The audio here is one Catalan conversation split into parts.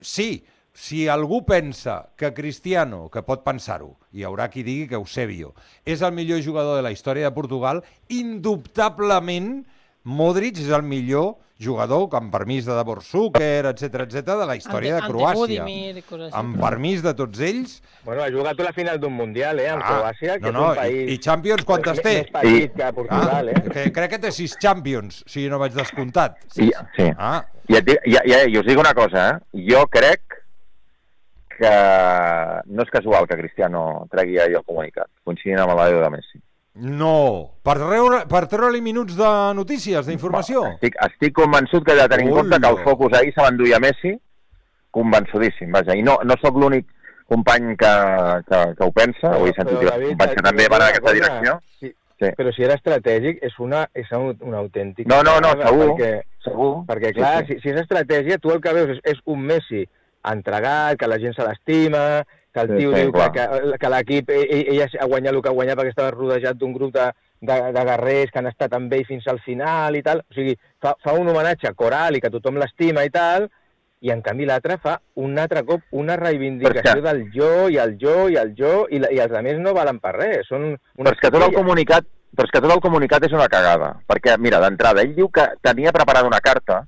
Sí, si algú pensa que Cristiano, que pot pensar-ho, hi haurà qui digui que Eusebio, és el millor jugador de la història de Portugal, indubtablement Modric és el millor jugador, amb permís de Davor Šuker, etc de la història de Croàcia. Amb permís de tots ells. Bueno, ha jugat la final d'un Mundial, amb Croàcia, que és un país... I Champions quantes té? Més petit que Portugal, Crec que té 6 Champions, si no vaig descomptat. Sí. I us dic una cosa, jo crec que no és casual que Cristiano tregui allò comunicat, coincidint amb l'adeu de Messi. No, per treure-li minuts de notícies, d'informació. Estic convençut que he de tenir en compte que el focus ahir se m'enduia Messi, convençudíssim, vaja, i no sóc l'únic company que ho pensa, ho he sentit companys que també van en aquesta direcció. Sí. Però si era estratègic, és un autèntic... No, segur. Perquè, clar, si és estratègia, tu el que veus és un Messi entregat, que la gent se l'estima, que el tio diu que l'equip ell ha guanyat el que ha guanyat perquè estava rodejat d'un grup de guerrers que han estat amb ell fins al final i tal. O sigui, fa un homenatge coral i que tothom l'estima i tal, i en canvi l'altre fa un altre cop una reivindicació del jo i el jo i el jo, i els altres no valen per res. Però és que tot el comunicat és una cagada, perquè, mira, d'entrada, ell diu que tenia preparada una carta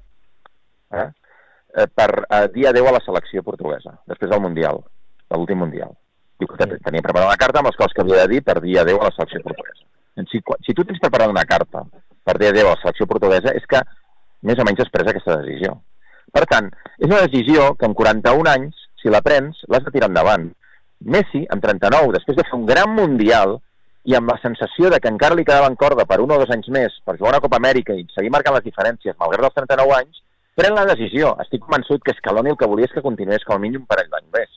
per dir adeu a la selecció portuguesa, després del Mundial, de l'últim Mundial. Diu que tenia preparada una carta amb les coses que havia de dir per dir adeu a la selecció portuguesa. Si tu tens preparada una carta per dir adeu a la selecció portuguesa, és que més o menys has pres aquesta decisió. Per tant, és una decisió que amb 41 anys, si la prens, l'has de tirar endavant. Messi, amb 39, després de fer un gran Mundial, i amb la sensació de que encara li quedaven corda per 1 o 2 anys més per jugar una Copa Amèrica i seguir marcant les diferències, malgrat els 39 anys, pren la decisió. Estic convençut que Scaloni el que volia és que continués com a mínim un parell d'any més.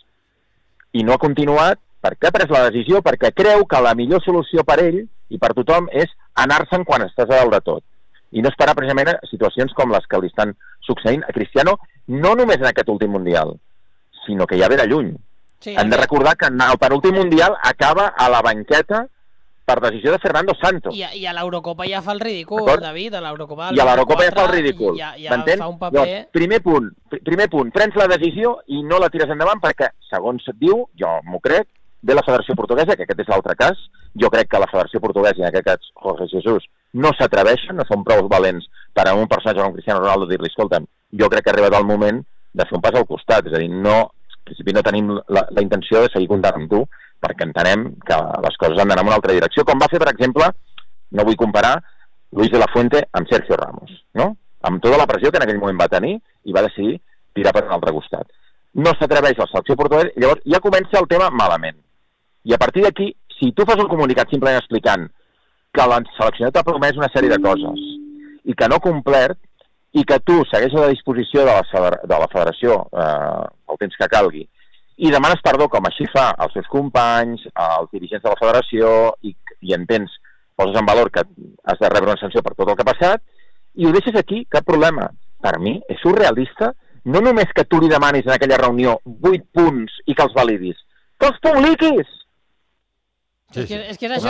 I no ha continuat perquè ha pres la decisió, perquè creu que la millor solució per ell i per tothom és anar-se'n quan estàs a dalt de tot. I no esperar precisament a situacions com les que li estan succeint a Cristiano, no només en aquest últim Mundial, sinó que ja ve de lluny. Hem de recordar que el penúltim Mundial acaba a la banqueta per decisió de Fernando Santos. I a l'Eurocopa ja fa el ridícul, David, a l'Eurocopa I a l'Eurocopa ja fa el ridícul. M'entens? Fa un paper... Llavors, primer punt, prens la decisió i no la tires endavant perquè, segons et diu, jo m'ho crec, ve la Federació Portuguesa, que aquest és l'altre cas. Jo crec que la Federació Portuguesa, i en aquest cas Jorge Jesus, no s'atreveixen, no són prou valents per a un personatge com Cristiano Ronaldo dir-li, escolta'm, jo crec que ha arribat el moment de fer un pas al costat, és a dir, en principi no tenim la intenció de seguir comptant amb tu, perquè entenem que les coses han d'anar en una altra direcció, com va fer, per exemple, no vull comparar, Luis de la Fuente amb Sergio Ramos, no? Amb tota la pressió que en aquell moment va tenir i va decidir tirar per un altre costat. No s'atreveix la selecció portuguesa, llavors ja comença el tema malament. I a partir d'aquí, si tu fas un comunicat simplement explicant que la seleccionador t'ha promès una sèrie de coses i que no ha complert i que tu segueixes a disposició de la federació el temps que calgui i demanes perdó, com així fa als seus companys, als dirigents de la federació, i entens, poses en valor que has de rebre una sanció per tot el que ha passat, i ho deixes aquí, cap problema. Per mi és surrealista, no només que tu li demanis en aquella reunió 8 punts i que els validis, que els publiquis! Sí. És que és això,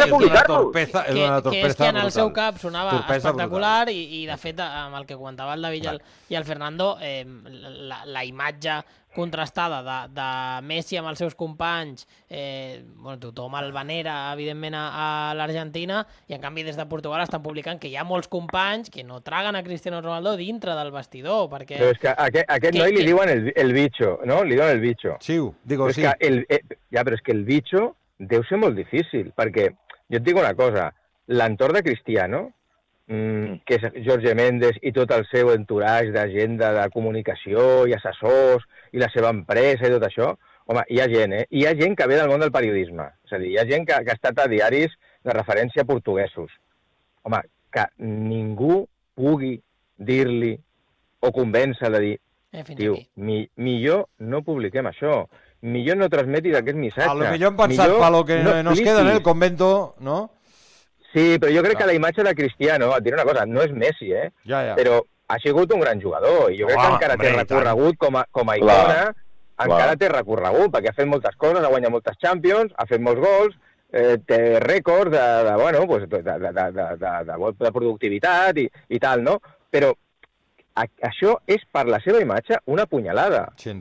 que és que en el seu cap sonava espectacular i de fet, amb el que comentava el David i el Fernando, la imatge contrastada de Messi amb els seus companys, tothom el venera, evidentment, a l'Argentina, i en canvi des de Portugal estan publicant que hi ha molts companys que no traguen a Cristiano Ronaldo dintre del vestidor, perquè... Però és que a aquest noi li diuen el bicho, no? Li diuen el bicho. Sí, digo sí. Però és que el bicho deu ser molt difícil, perquè jo et dic una cosa, l'entorn de Cristiano, que és Jorge Méndez i tot el seu entourage d'agenda de comunicació i assessors i la seva empresa i tot això, home, hi ha gent, hi ha gent que ve del món del periodisme, és a dir, hi ha gent que ha estat a diaris de referència portuguesos. Home, que ningú pugui dir-li o convèncer-la de dir, tio, millor no publiquem això, millor no transmetis aquest missatge. A lo millor hem pensat, per lo que nos queda en el convento, no? Sí, però jo crec que la imatge de Cristiano, et diré una cosa, no és Messi, però ha sigut un gran jugador, i jo crec que encara té recorregut com a icona, encara té recorregut, perquè ha fet moltes coses, ha guanyat moltes Champions, ha fet molts gols, té rècords de productivitat i tal, no? Però això és per la seva imatge una punyalada.